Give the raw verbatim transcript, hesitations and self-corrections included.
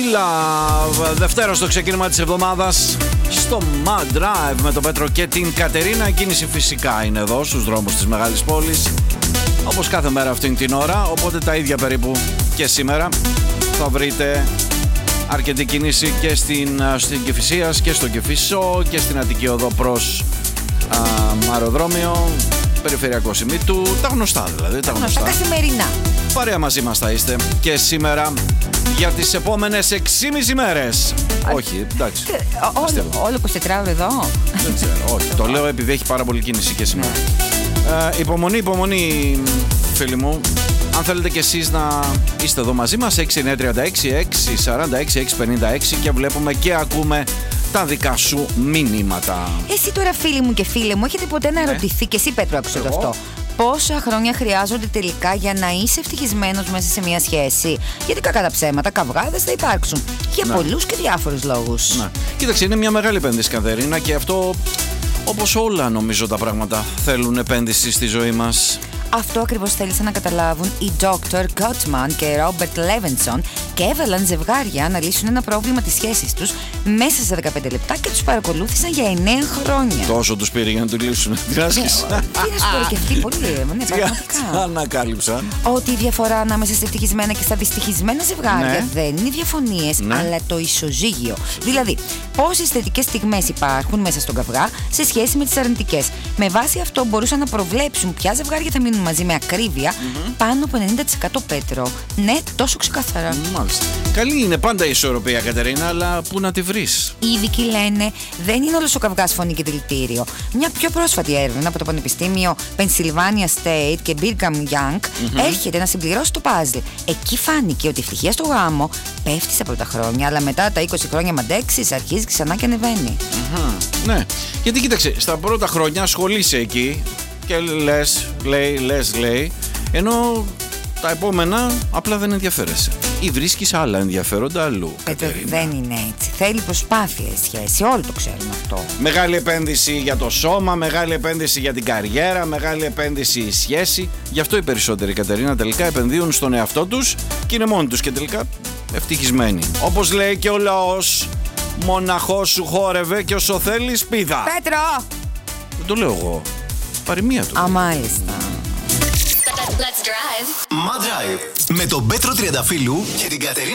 Love, Δευτέρα στο ξεκίνημα της εβδομάδας στο Mad Drive με τον Πέτρο και την Κατερίνα. Η κίνηση φυσικά είναι εδώ στους δρόμους της μεγάλης πόλης, όπως κάθε μέρα αυτήν την ώρα, οπότε τα ίδια περίπου και σήμερα. Θα βρείτε αρκετή κίνηση και στην, στην Κηφισίας και στο Κηφισό και στην Αττική Οδό προς α, αεροδρόμιο, περιφερειακό Σημήτου, τα γνωστά δηλαδή, τα γνωστά. Καθημερινά. Παρέα μαζί μας θα είστε και σήμερα για τις επόμενες εξήμισι μέρες. Όχι, εντάξει. Όλο, όλο εικοσιτετράωρο εδώ. Δεν ξέρω, όχι. Το λέω επειδή έχει πάρα πολύ κίνηση και σήμερα. Ε, υπομονή, υπομονή, φίλοι μου. Αν θέλετε κι εσείς να είστε εδώ μαζί μας, έξι εννιά τρία έξι έξι τέσσερα έξι έξι πέντε έξι, και βλέπουμε και ακούμε τα δικά σου μηνύματα. Εσύ τώρα, φίλοι μου και φίλε μου, έχετε ποτέ να ρωτηθεί, και εσύ Πέτρο άκουσε το αυτό, πόσα χρόνια χρειάζονται τελικά για να είσαι ευτυχισμένος μέσα σε μια σχέση? Γιατί κακά τα ψέματα, καυγάδες θα υπάρξουν. Για ναι. πολλούς και διάφορους λόγους. Ναι. Κοίταξε, είναι μια μεγάλη επένδυση, Κατερίνα, και αυτό, όπως όλα νομίζω τα πράγματα, θέλουν επένδυση στη ζωή μας. Αυτό ακριβώς θέλησαν να καταλάβουν οι ντόκτορ Gottman και Robert Levinson, και έβαλαν ζευγάρια να λύσουν ένα πρόβλημα της σχέσης τους μέσα σε δεκαπέντε λεπτά και τους παρακολούθησαν για εννέα χρόνια. Τόσο τους πήρε για να το λύσουν. Τι άσκηση. Τι να σου πω, και αυτοί πολύ, ναι, πραγματικά. Ανακάλυψαν ότι η διαφορά ανάμεσα σε ευτυχισμένα και στα δυστυχισμένα ζευγάρια ναι. δεν είναι οι διαφωνίες, ναι. αλλά το ισοζύγιο. Δηλαδή, πόσες θετικές στιγμές υπάρχουν μέσα στον καυγά σε σχέση με τις αρνητικές. Με βάση αυτό μπορούσαν να προβλέψουν ποια ζευγάρια θα μείνουν μαζί με ακρίβεια, mm-hmm. πάνω από ενενήντα τοις εκατό, Πέτρο. Ναι, τόσο ξεκαθαρά. Μάλιστα. Καλή είναι πάντα η ισορροπία, Κατερίνα, αλλά πού να τη βρεις? Οι ειδικοί λένε δεν είναι όλος ο καυγάς φωνή και δηλητήριο. Μια πιο πρόσφατη έρευνα από το Πανεπιστήμιο Pennsylvania State και Brigham Young mm-hmm. έρχεται να συμπληρώσει το παζλ. Εκεί φάνηκε ότι η ευτυχία στο γάμο πέφτει στα πρώτα χρόνια, αλλά μετά τα είκοσι χρόνια μαντέξεις αρχίζει ξανά και ανεβαίνει. Mm-hmm. Ναι, γιατί κοίταξε, στα πρώτα χρόνια ασχολείσαι εκεί και λες, λέει, λες, λέει, ενώ τα επόμενα απλά δεν ενδιαφέρεσαι ή βρίσκεις άλλα ενδιαφέροντα αλλού. Πέτρο, δεν είναι έτσι. Θέλει προσπάθεια η σχέση, όλοι το ξέρουμε αυτό. Μεγάλη επένδυση για το σώμα, μεγάλη επένδυση για την καριέρα, μεγάλη επένδυση η σχέση. Γι' αυτό οι περισσότεροι, Κατερίνα, τελικά επενδύουν στον εαυτό τους και είναι μόνοι τους και τελικά ευτυχισμένοι. Όπως λέει και ο λαός, μοναχός σου χόρευε και όσο θέλεις πήδα. Πέτρο! Δεν το λέω εγώ. Παροιμία του. Α, μάλιστα. Let's drive. Mad Drive με τον Πέτρο Τριανταφύλου και την Κατερίνα